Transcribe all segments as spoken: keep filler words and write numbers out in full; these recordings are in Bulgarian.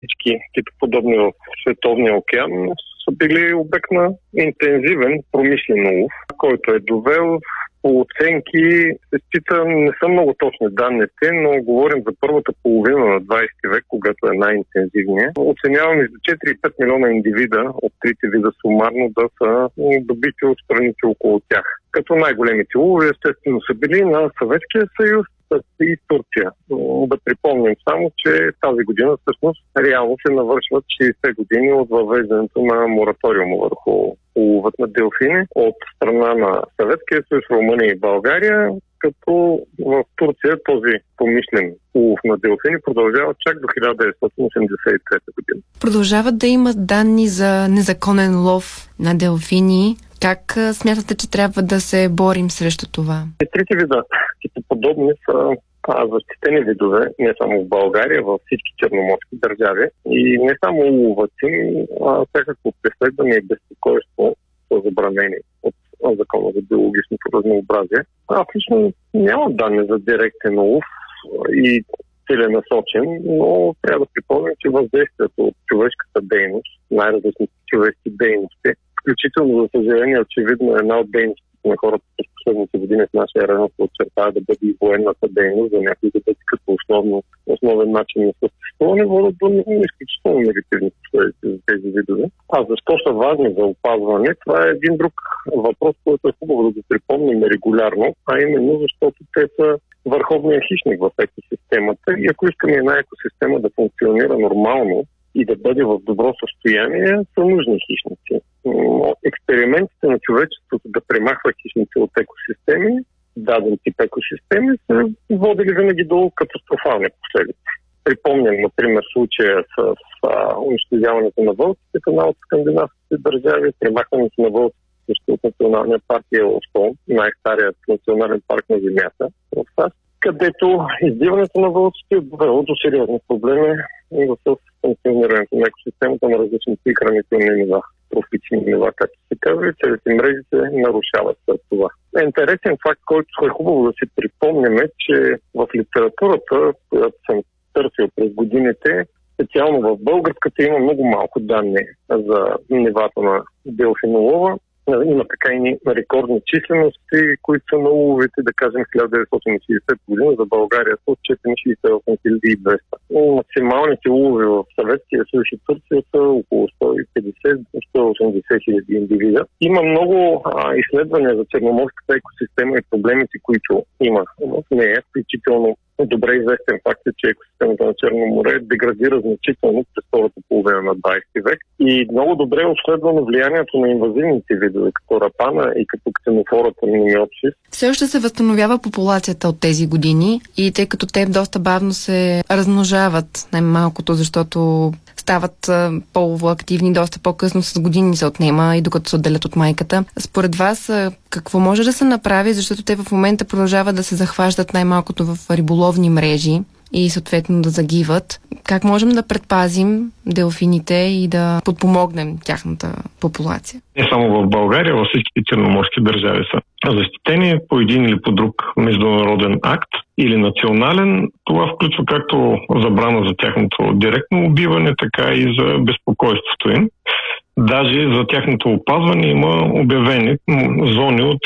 всички китоподобни в Световния океан са били обект на интензивен промишлен улов, който е довел по оценки, се счита, не са много точни данните, но говорим за първата половина на двадесети век, когато е най-интензивният. Оценяваме между четири и пет милиона индивида от трите вида сумарно да са добити от страните около тях. Като най-големите улови естествено са били на Съветския съюз и Турция. Да припомним само, че тази година всъщност реално се навършват шейсет години от въвеждането на мораториума върху уловът на делфини от страна на Съветския съюз, Румъния и България, като в Турция този помишлен улов на делфини продължава чак до хиляда деветстотин осемдесет и трета година. Продължават да имат данни за незаконен лов на делфини. Как смятате, че трябва да се борим срещу това? Трите вида китоподобни са защитени видове, не само в България, във всички черноморски държави. И не само уловът им, а всякакво преследване и безпокойство са забранени от Закона за биологичното разнообразие. Аз лично нямам данни за директен улов и целенасочен, но трябва да припомням, че въздействието от човешката дейност, най-различните човешки дейности, включително, за съжаление, очевидно една от дейностите на хората през последните години в нашия район се очертава да бъде и военната дейност, за някои да бъде като основно, основен начин на съществуване, водят до изключително негативни последици за тези видове. А защо са важни за опазване? Това е един друг въпрос, който е хубаво да го припомним регулярно, а именно защото те са върховният хищник в екосистемата и ако искаме една екосистема да функционира нормално и да бъде в добро състояние, са нужни хищници. Но експериментите на човечеството да премахва хищници от екосистеми, даден тип екосистеми, са водили винаги до катастрофални последици. Припомням, например, случая с а, унищожаването на вълците в една от скандинавските държави, премахването на вълците също от националния парк Йелоустон, най-старият национален парк на Земята в САЩ, където издиването на вълците е довело до сериозни проблеми в функционирането на екосистемата на различните хранителни нива, трофични нива, както се казва, и целите мрежи се нарушават след това. Интересен факт, който е хубаво да си припомним, е, че в литературата, която съм търсил през годините, специално в българската има много малко данни за нивата на делфинолова. Има така и рекордни числености, които са на уловите, да кажем, хиляда деветстотин и шейсета година за България са от четиристотин шейсет и осем хиляди и двеста. Максималните улови в Съветския съюз и Турция са около сто и петдесет до сто и осемдесет хиляди индивида. Има много а, изследвания за черноморската екосистема и проблемите, които има в нея, включително добре известен факт е, че екосистемата на Черно море деградира значително през втората половина на двадесети век и много добре е обследвано влиянието на инвазивните видове, като рапана и като ксенофората минимиопсис. Все още се възстановява популацията от тези години и тъй като те доста бавно се размножават, най-малкото, защото стават по-активни, доста по-късно, с години се отнема и докато се отделят от майката. Според вас, какво може да се направи, защото те в момента продължават да се захващат най-малкото в риболовни мрежи и съответно да загиват? Как можем да предпазим делфините и да подпомогнем тяхната популация? Не само в България, във всички черноморски държави са защитени по един или по друг международен акт или национален. Това включва както забрана за тяхното директно убиване, така и за безпокойството им. Даже за тяхното опазване има обявени зони от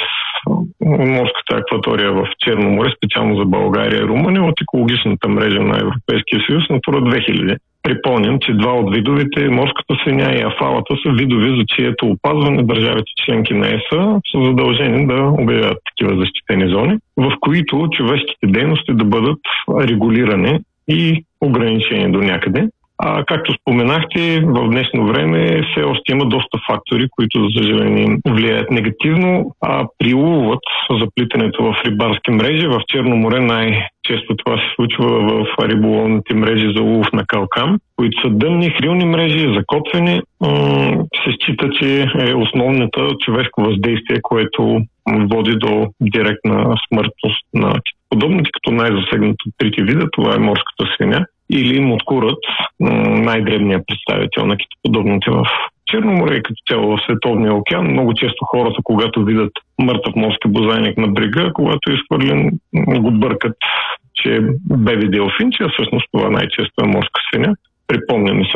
морската акватория в Черно море, специално за България и Румъния, от екологичната мрежа на Европейския съюз Натура две хиляди. Припомням, че два от видовете, морската свиня и афалата, са видови, за чието опазване държавите членки на ЕС са задължени да обявяват такива защитени зони, в които човешките дейности да бъдат регулирани и ограничени до някъде. А както споменахте, в днешно време все още има доста фактори, които за съжаление влияят негативно, а при уловът, заплитането в рибарски мрежи, в Черно море най-често това се случва в риболовните мрежи за улов на калкан, които са дънни, хрилни мрежи, закотвени. Се счита, че е основната човешко въздействие, което води до директна смъртност на подобните, като най-засегнат от трите вида, това е морската свиня или муткурът, най-дребният представител на китоподобните в Черно море и като цяло в Световния океан. Много често хората, когато видят мъртъв морски бозайник на брега, когато е изхвърлен, го бъркат, че е беби делфин, че всъщност това най-често е морска свиня. припомняме.